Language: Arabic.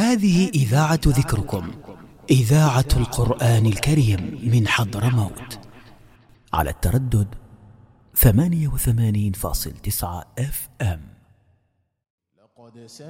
هذه إذاعة ذكركم، إذاعة القرآن الكريم من حضرموت، على التردد 88.9 FM.